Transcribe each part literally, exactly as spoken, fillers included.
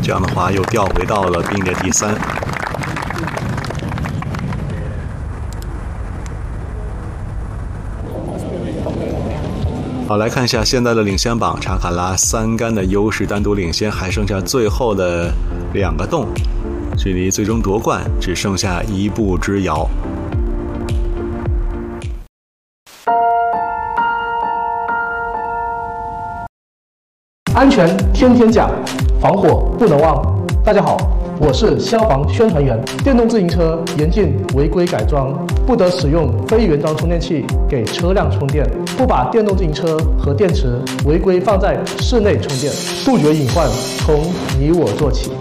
这样的话又调回到了并列第三。好，来看一下现在的领先榜，查卡拉三杆的优势单独领先，还剩下最后的两个洞，距离最终夺冠只剩下一步之遥。 安全天天讲，防火不能忘。大家好，我是消防宣传员。电动自行车严禁违规改装，不得使用非原装充电器给车辆充电，不把电动自行车和电池违规放在室内充电，杜绝隐患从你我做起。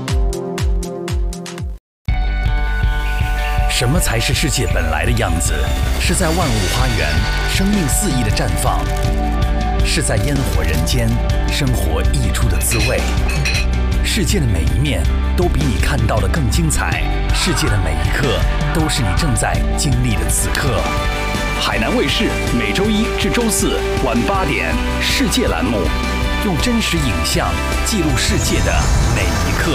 什么才是世界本来的样子？是在万物花园，生命肆意的绽放；是在烟火人间，生活溢出的滋味。世界的每一面都比你看到的更精彩，世界的每一刻都是你正在经历的此刻。海南卫视每周一至周四晚八点，世界栏目，用真实影像记录世界的每一刻。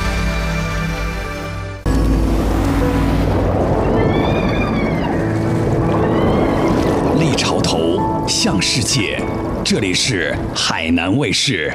立潮头，向世界，这里是海南卫视。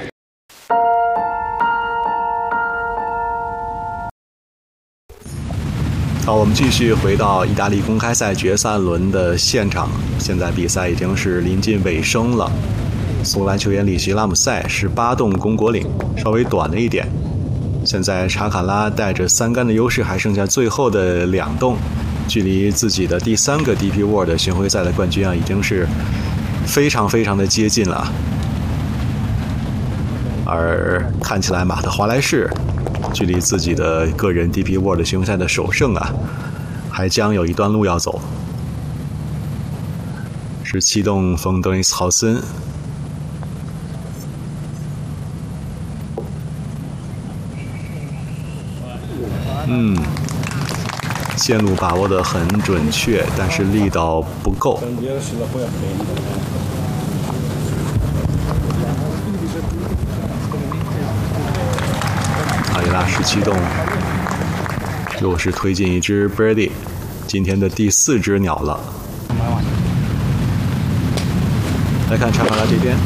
好，我们继续回到意大利公开赛决赛轮的现场。现在比赛已经是临近尾声了。苏兰球员里奇拉姆塞是八洞攻果岭，稍微短了一点。现在查卡拉带着三杆的优势，还剩下最后的两洞，距离自己的第三个 D P World 巡回赛的冠军啊，已经是非常非常的接近了。而看起来马特华莱士距离自己的个人 D P World 巡回赛的首胜啊，还将有一段路要走。十七洞冯德尼斯豪森，嗯，线路把握得很准确，但是力道不够。阿里拉十七洞又是推进一只 Birdie， 今天的第四只鸟了。来看查卡拉这边，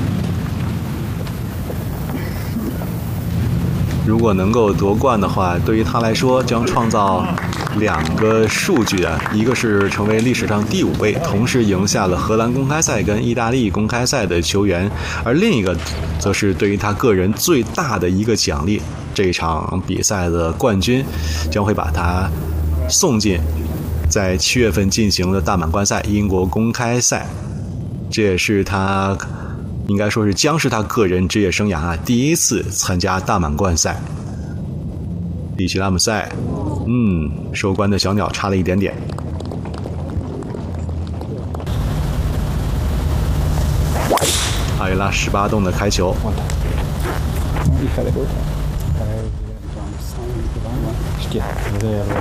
如果能够夺冠的话，对于他来说将创造两个数据啊，一个是成为历史上第五位同时赢下了荷兰公开赛跟意大利公开赛的球员，而另一个则是对于他个人最大的一个奖励，这场比赛的冠军将会把他送进在七月份进行的大满贯赛英国公开赛，这也是他应该说是将是他个人职业生涯啊第一次参加大满贯赛。里奇拉姆塞，嗯，收官的小鸟差了一点点。阿维拉十八洞的开球。